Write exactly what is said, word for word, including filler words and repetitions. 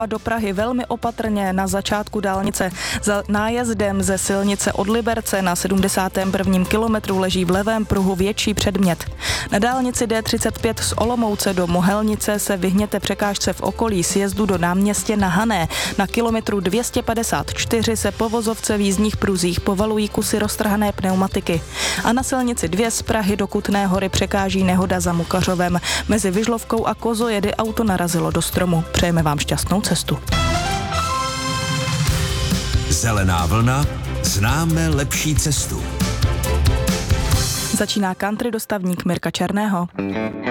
do Prahy velmi opatrně na začátku dálnice. Za nájezdem ze silnice od Liberce na sedmdesátém prvním kilometru leží v levém pruhu větší předmět. Na dálnici D třicet pět z Olomouce do Mohelnice se vyhněte překážce v okolí sjezdu do náměstí na Hané. Na kilometru dvě stě padesát čtyři se po vozovce v jízdních pruzích povalují kusy roztrhané pneumatiky. A na silnici dvě z Prahy do Kutné Hory překáží nehoda za Mukařovem. Mezi Vyžlovkou a Kozojedy auto narazilo do stromu. Přejeme vám šťastnou cestu. Zelená vlna, známe lepší cestu. Začíná country dostavník Mirka Černého.